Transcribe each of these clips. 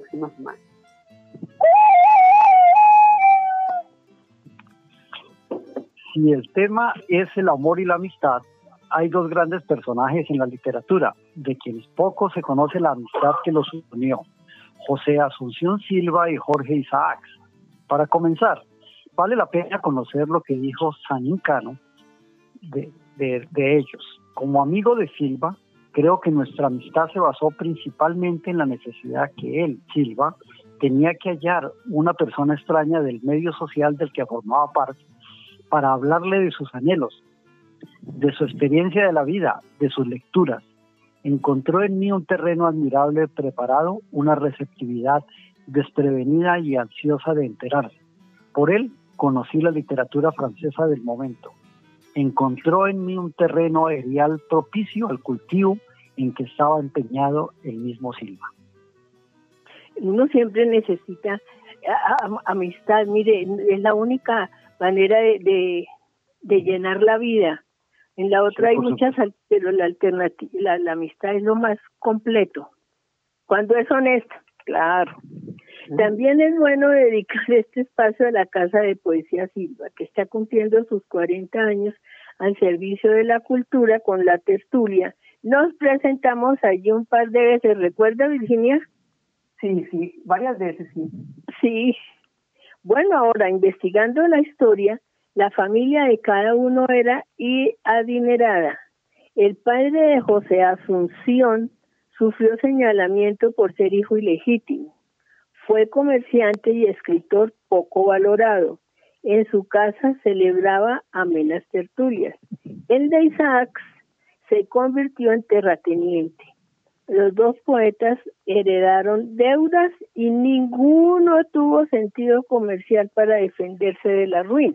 próxima semana. Si el tema es el amor y la amistad, hay dos grandes personajes en la literatura, de quienes poco se conoce la amistad que los unió: José Asunción Silva y Jorge Isaacs. Para comenzar, vale la pena conocer lo que dijo Sanín Cano de ellos. Como amigo de Silva, creo que nuestra amistad se basó principalmente en la necesidad que él, Silva, tenía que hallar una persona extraña del medio social del que formaba parte para hablarle de sus anhelos, de su experiencia de la vida, de sus lecturas. Encontró en mí un terreno admirable, preparado, una receptividad desprevenida y ansiosa de enterarse. Por él conocí la literatura francesa del momento. Encontró en mí un terreno aerial propicio al cultivo en que estaba empeñado el mismo Silva. Uno siempre necesita amistad. Mire, es la única manera de llenar la vida. En la otra hay muchas, pero la alternativa, la amistad es lo más completo. Cuando es honesta, claro. También es bueno dedicar este espacio a la Casa de Poesía Silva, que está cumpliendo sus 40 años al servicio de la cultura con la tertulia. Nos presentamos allí un par de veces, ¿recuerda, Virginia? Sí, varias veces, sí. Sí. Bueno, ahora, investigando la historia, la familia de cada uno era adinerada. El padre de José Asunción sufrió señalamiento por ser hijo ilegítimo. Fue comerciante y escritor poco valorado. En su casa celebraba amenas tertulias. El de Isaacs se convirtió en terrateniente. Los dos poetas heredaron deudas y ninguno tuvo sentido comercial para defenderse de la ruina.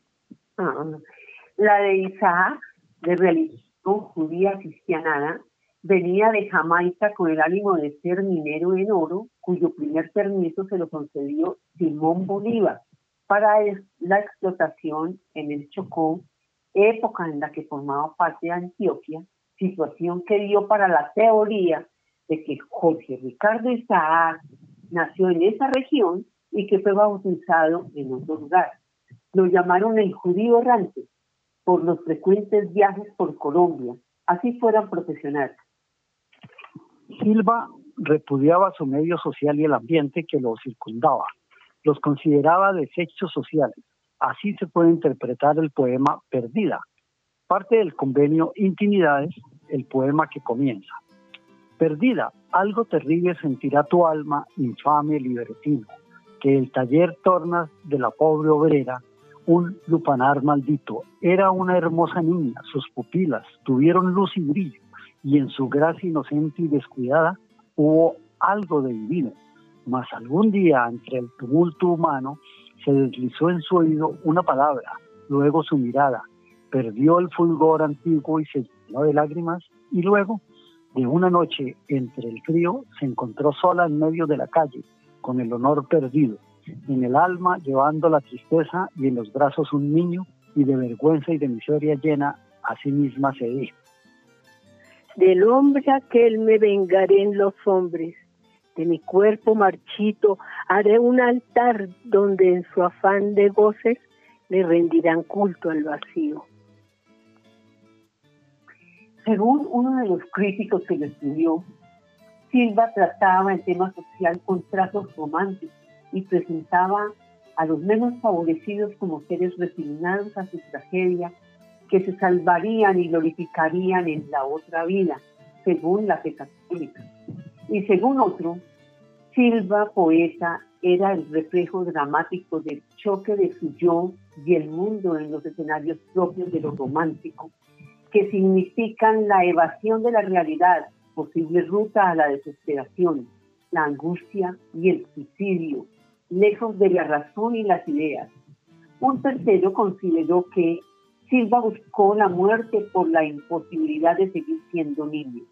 La de Isaac, de religión judía cristianada, venía de Jamaica con el ánimo de ser minero en oro, cuyo primer permiso se lo concedió Simón Bolívar para la explotación en el Chocó, época en la que formaba parte de Antioquia, situación que dio para la teoría de que Jorge Ricardo Isaac nació en esa región y que fue bautizado en otro lugar. Lo llamaron el judío errante por los frecuentes viajes por Colombia, así fueran profesionales. Silva repudiaba su medio social y el ambiente que lo circundaba. Los consideraba desechos sociales. Así se puede interpretar el poema Perdida, parte del convenio Intimidades, el poema que comienza. Perdida, algo terrible sentirá tu alma, infame libertino, que el taller tornas de la pobre obrera, un lupanar maldito. Era una hermosa niña, sus pupilas tuvieron luz y brillo, y en su gracia inocente y descuidada hubo algo de divino. Mas algún día, entre el tumulto humano, se deslizó en su oído una palabra, luego su mirada, perdió el fulgor antiguo y se llenó de lágrimas, y luego, de una noche, entre el frío, se encontró sola en medio de la calle, con el honor perdido, en el alma llevando la tristeza y en los brazos un niño, y de vergüenza y de miseria llena, a sí misma se dijo: del hombre aquel me vengaré en los hombres, de mi cuerpo marchito haré un altar donde en su afán de goces le rendirán culto al vacío. Según uno de los críticos que lo estudió, Silva trataba el tema social con trazos románticos y presentaba a los menos favorecidos como seres resignados a su tragedia, que se salvarían y glorificarían en la otra vida, según la fe católica. Y según otro, Silva, poeta, era el reflejo dramático del choque de su yo y el mundo en los escenarios propios de lo romántico, que significan la evasión de la realidad, posible ruta a la desesperación, la angustia y el suicidio, lejos de la razón y las ideas. Un tercero consideró que Silva buscó la muerte por la imposibilidad de seguir siendo niño.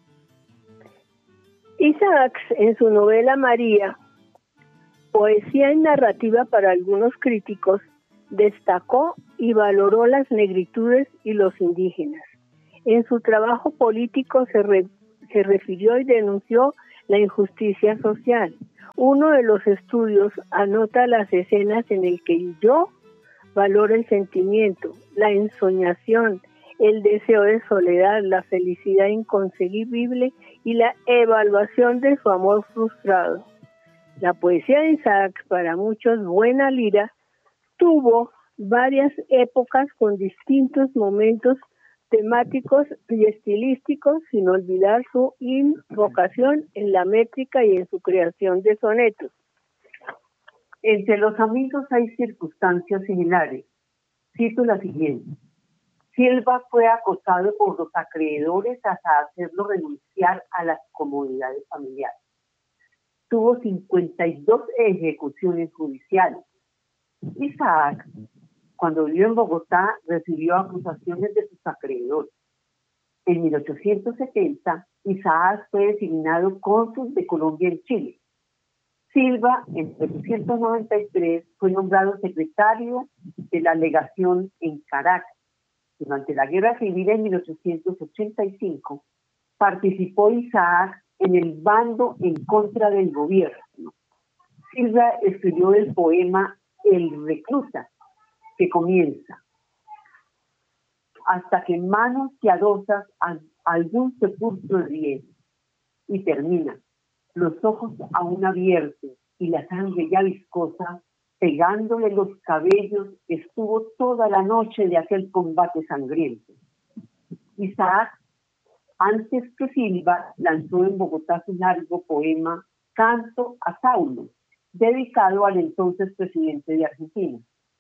Isaacs, en su novela María, poesía y narrativa para algunos críticos, destacó y valoró las negritudes y los indígenas. En su trabajo político se refirió y denunció la injusticia social. Uno de los estudios anota las escenas en el que el yo valora el sentimiento, la ensoñación, el deseo de soledad, la felicidad inconcebible y la evaluación de su amor frustrado. La poesía de Isaac, para muchos buena lira, tuvo varias épocas con distintos momentos temáticos y estilísticos, sin olvidar su invocación en la métrica y en su creación de sonetos. Entre los amigos hay circunstancias similares. Cito la siguiente. Silva fue acosado por los acreedores hasta hacerlo renunciar a las comodidades familiares. Tuvo 52 ejecuciones judiciales. Isaac, cuando vivió en Bogotá, recibió acusaciones de sus acreedores. En 1870, Isaac fue designado cónsul de Colombia en Chile. Silva, en 1893, fue nombrado secretario de la legación en Caracas. Durante la Guerra Civil en 1885, participó Isaac en el bando en contra del gobierno. Silva escribió el poema El Recluta, que comienza: hasta que en manos piadosas algún sepulcro riego, y termina: los ojos aún abiertos y la sangre ya viscosa, pegándole los cabellos, estuvo toda la noche de aquel combate sangriento. Isaac, antes que Silva, lanzó en Bogotá su largo poema Canto a Saulo, dedicado al entonces presidente de Argentina.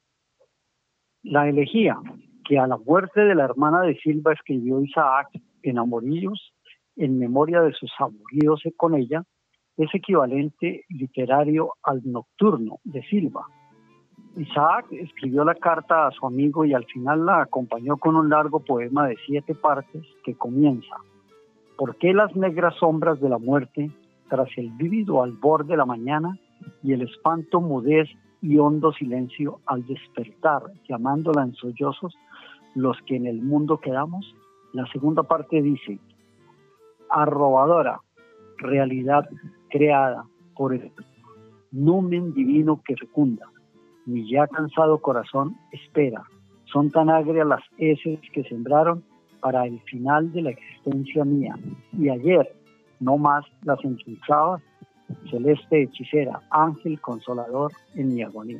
La elegía que a la muerte de la hermana de Silva escribió Isaac en Amorillos, en memoria de sus amoríos con ella, es equivalente literario al Nocturno de Silva. Isaac escribió la carta a su amigo y al final la acompañó con un largo poema de 7 partes que comienza: ¿por qué las negras sombras de la muerte, tras el vívido albor de la mañana y el espanto mudez y hondo silencio al despertar, llamándola en sollozos, los que en el mundo quedamos? La segunda parte dice: arrobadora, realidad creada por el numen divino que fecunda, mi ya cansado corazón espera, son tan agrias las heces que sembraron para el final de la existencia mía, y ayer no más las endulzaba, celeste hechicera, ángel consolador en mi agonía.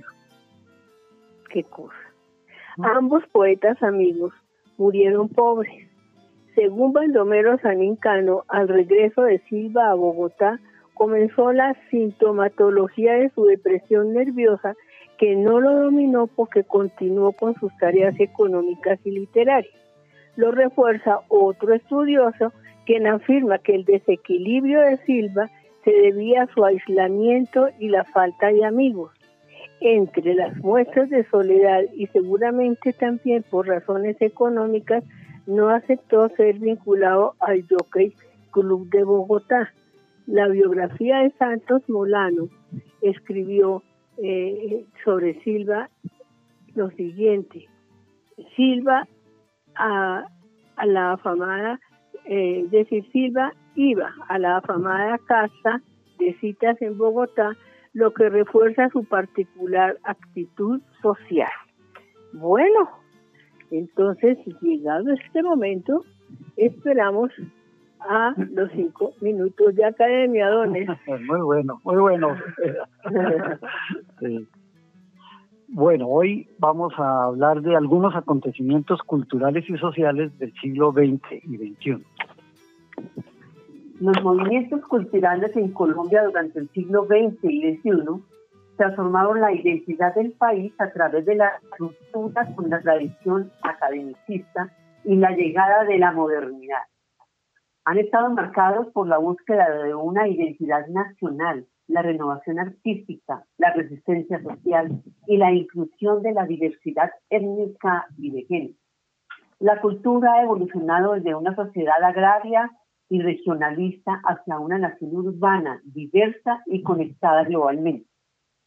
Qué cosa. Ambos poetas amigos murieron pobres. Según Baldomero Sanincano, al regreso de Silva a Bogotá, comenzó la sintomatología de su depresión nerviosa, que no lo dominó porque continuó con sus tareas económicas y literarias. Lo refuerza otro estudioso, quien afirma que el desequilibrio de Silva se debía a su aislamiento y la falta de amigos. Entre las muestras de soledad y seguramente también por razones económicas, no aceptó ser vinculado al Jockey Club de Bogotá. La biografía de Santos Molano escribió sobre Silva lo siguiente: Silva a la afamada, Silva iba a la afamada casa de citas en Bogotá, lo que refuerza su particular actitud social. Bueno, entonces, llegado este momento, esperamos a los 5 minutos de academia, dones. Muy bueno, muy bueno. Sí. Bueno, hoy vamos a hablar de algunos acontecimientos culturales y sociales del siglo XX y XXI. Los movimientos culturales en Colombia durante el siglo XX y XXI transformaron la identidad del país a través de la ruptura con la tradición academicista y la llegada de la modernidad. Han estado marcados por la búsqueda de una identidad nacional, la renovación artística, la resistencia social y la inclusión de la diversidad étnica y de género. La cultura ha evolucionado desde una sociedad agraria y regionalista hacia una nación urbana, diversa y conectada globalmente.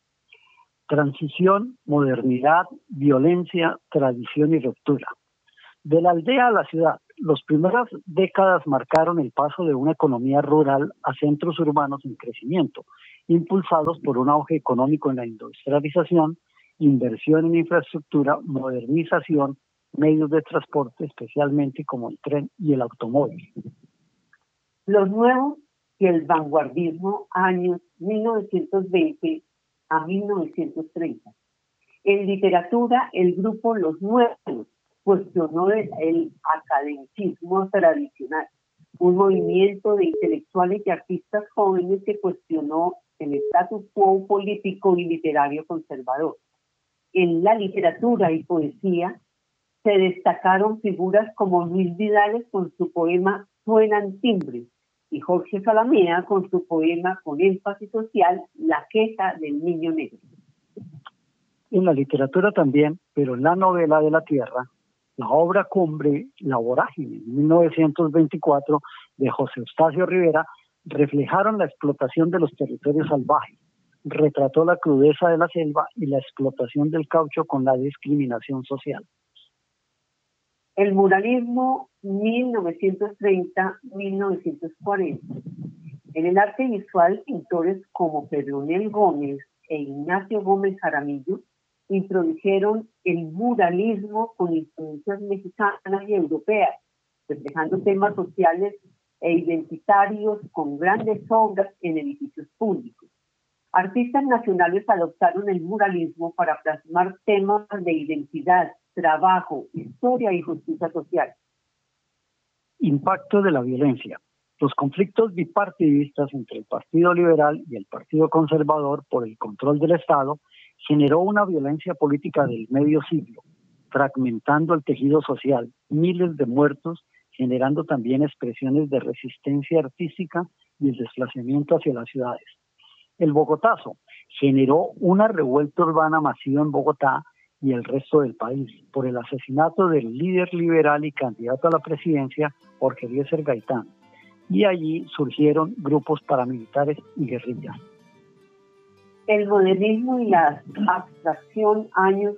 Transición, modernidad, violencia, tradición y ruptura. De la aldea a la ciudad, las primeras décadas marcaron el paso de una economía rural a centros urbanos en crecimiento, impulsados por un auge económico en la industrialización, inversión en infraestructura, modernización, medios de transporte, especialmente como el tren y el automóvil. Los nuevos y el vanguardismo, años 1920 a 1930. En literatura, el grupo Los Nuevos cuestionó el academicismo tradicional, un movimiento de intelectuales y artistas jóvenes que cuestionó el status quo político y literario conservador. En la literatura y poesía se destacaron figuras como Luis Vidales con su poema Suenan timbres y Jorge Salamea con su poema con énfasis social La queja del niño negro. En la literatura también, pero en la novela de la tierra, la obra cumbre La vorágine, en 1924, de José Eustacio Rivera, reflejaron la explotación de los territorios salvajes, retrató la crudeza de la selva y la explotación del caucho con la discriminación social. El muralismo 1930-1940. En el arte visual, pintores como Pedronel Gómez e Ignacio Gómez Jaramillo introdujeron el muralismo con influencias mexicanas y europeas, reflejando temas sociales e identitarios con grandes obras en edificios públicos. Artistas nacionales adoptaron el muralismo para plasmar temas de identidad, trabajo, historia y justicia social. Impacto de la violencia. Los conflictos bipartidistas entre el Partido Liberal y el Partido Conservador por el control del Estado generó una violencia política del medio siglo, fragmentando el tejido social, miles de muertos, generando también expresiones de resistencia artística y el desplazamiento hacia las ciudades. El Bogotazo generó una revuelta urbana masiva en Bogotá y el resto del país por el asesinato del líder liberal y candidato a la presidencia, Jorge Eliezer Gaitán, y allí surgieron grupos paramilitares y guerrillas. El modernismo y la abstracción, años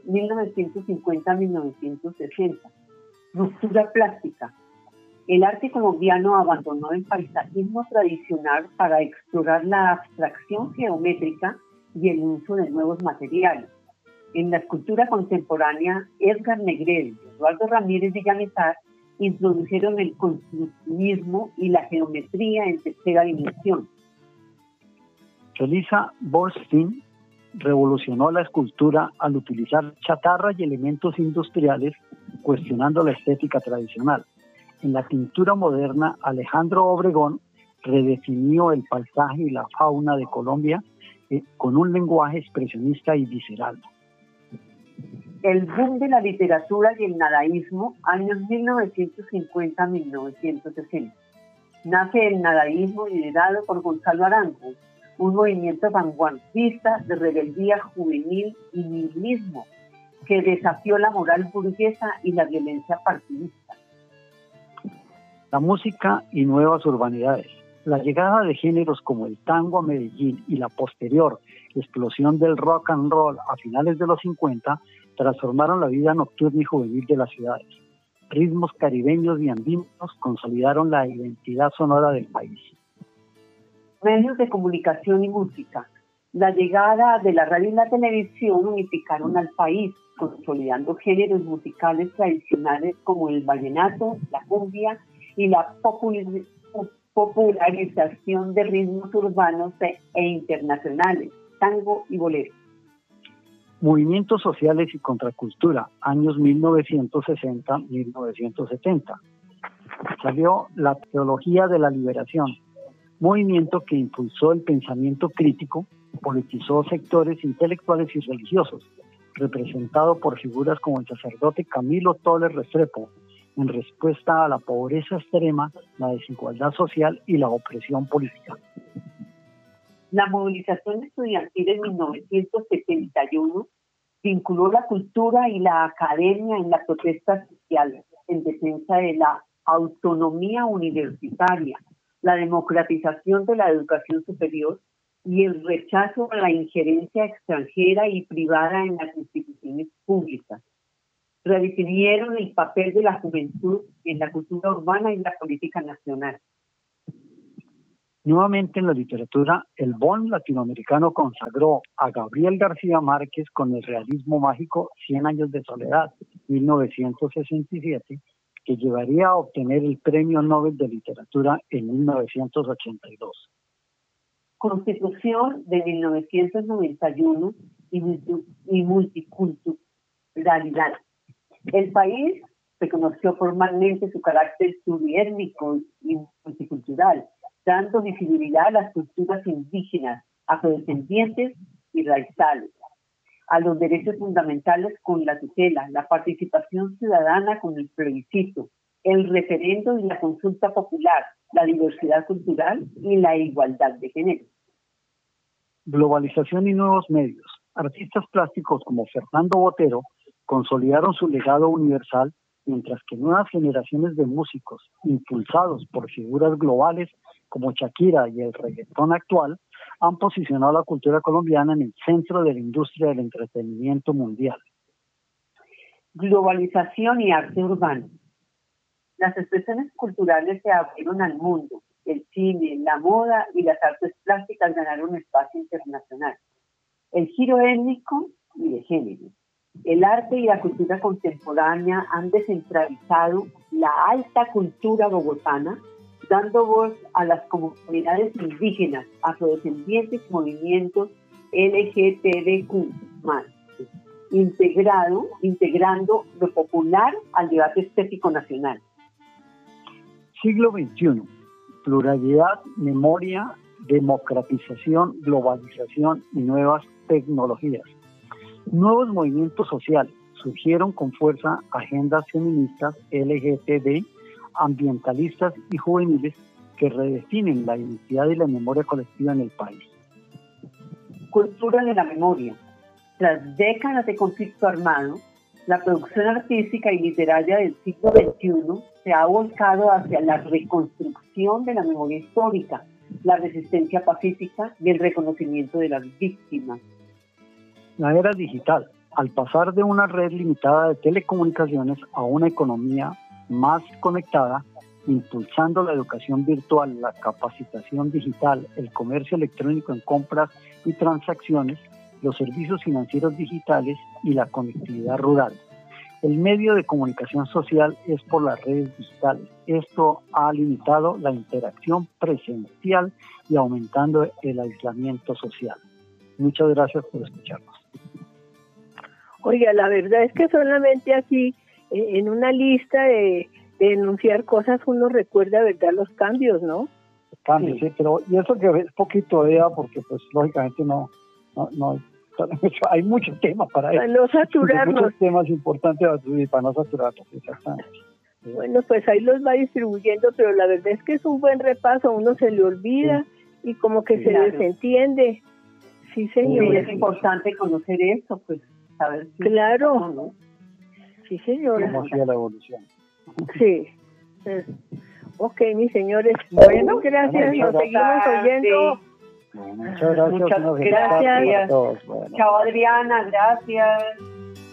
1950-1960. Ruptura plástica. El arte colombiano abandonó el paisajismo tradicional para explorar la abstracción geométrica y el uso de nuevos materiales. En la escultura contemporánea, Edgar Negrell y Eduardo Ramírez Villamizar introdujeron el constructivismo y la geometría en tercera dimensión. Felisa Bornstein revolucionó la escultura al utilizar chatarra y elementos industriales, cuestionando la estética tradicional. En la pintura moderna, Alejandro Obregón redefinió el paisaje y la fauna de Colombia con un lenguaje expresionista y visceral. El boom de la literatura y el nadaísmo, años 1950-1960. Nace el nadaísmo liderado por Gonzalo Arango, un movimiento vanguardista de rebeldía juvenil y nihilismo que desafió la moral burguesa y la violencia partidista. La música y nuevas urbanidades. La llegada de géneros como el tango a Medellín y la posterior explosión del rock and roll a finales de los 50 transformaron la vida nocturna y juvenil de las ciudades. Ritmos caribeños y andinos consolidaron la identidad sonora del país. Medios de comunicación y música. La llegada de la radio y la televisión unificaron al país, consolidando géneros musicales tradicionales como el vallenato, la cumbia y la popularización de ritmos urbanos e internacionales, tango y bolero. Movimientos sociales y contracultura, años 1960-1970. Salió la teología de la liberación, movimiento que impulsó el pensamiento crítico, politizó sectores intelectuales y religiosos, representado por figuras como el sacerdote Camilo Toller Restrepo, en respuesta a la pobreza extrema, la desigualdad social y la opresión política. La movilización estudiantil en 1971 vinculó la cultura y la academia en la protesta social en defensa de la autonomía universitaria, la democratización de la educación superior y el rechazo a la injerencia extranjera y privada en las instituciones públicas. redefinieron el papel de la juventud en la cultura urbana y la política nacional. Nuevamente en la literatura, el BON latinoamericano consagró a Gabriel García Márquez con el realismo mágico 100 años de soledad, 1967, que llevaría a obtener el Premio Nobel de Literatura en 1982. Constitución de 1991 y multiculturalidad. El país reconoció formalmente su carácter pluriétnico y multicultural, dando visibilidad a las culturas indígenas, afrodescendientes y raizales, a los derechos fundamentales con la tutela, la participación ciudadana con el plebiscito, el referendo y la consulta popular, la diversidad cultural y la igualdad de género. Globalización y nuevos medios. Artistas plásticos como Fernando Botero consolidaron su legado universal, mientras que nuevas generaciones de músicos, impulsados por figuras globales como Shakira y el reggaetón actual, han posicionado a la cultura colombiana en el centro de la industria del entretenimiento mundial. Globalización y arte urbano. Las expresiones culturales se abrieron al mundo. El cine, la moda y las artes plásticas ganaron espacio internacional. El giro étnico y de género. El arte y la cultura contemporánea han descentralizado la alta cultura bogotana, dando voz a las comunidades indígenas, afrodescendientes y movimientos LGTBQ+, integrando lo popular al debate estético nacional. Siglo XXI. Pluralidad, memoria, democratización, globalización y nuevas tecnologías. Nuevos movimientos sociales. Surgieron con fuerza agendas feministas, LGTB, ambientalistas y juveniles que redefinen la identidad y la memoria colectiva en el país. Cultura de la memoria. Tras décadas de conflicto armado, la producción artística y literaria del siglo XXI se ha volcado hacia la reconstrucción de la memoria histórica, la resistencia pacífica y el reconocimiento de las víctimas. La era digital. Al pasar de una red limitada de telecomunicaciones a una economía más conectada, impulsando la educación virtual, la capacitación digital, el comercio electrónico en compras y transacciones, los servicios financieros digitales y la conectividad rural. El medio de comunicación social es por las redes digitales. Esto ha limitado la interacción presencial y aumentando el aislamiento social. Muchas gracias por escucharnos. Oiga, la verdad es que solamente así, en una lista de enunciar cosas, uno recuerda, ¿verdad?, los cambios, ¿no? Cambios, sí, pero y eso que es poquito, porque pues lógicamente no hay muchos temas para eso. Para no saturarnos. Muchos temas importantes para no saturarnos, exactamente. Bueno, pues ahí los va distribuyendo, pero la verdad es que es un buen repaso, a uno se le olvida y como que se desentiende. Sí, señor. Sí, es importante conocer eso, pues, saber si claro. ¿No? Sí, señora. ¿Cómo hacía la evolución? Sí. Ok, mis señores. Bueno, gracias. Nos seguimos oyendo. Bueno, muchas gracias. Muchas gracias. A todos. Bueno. Chao, Adriana. Gracias.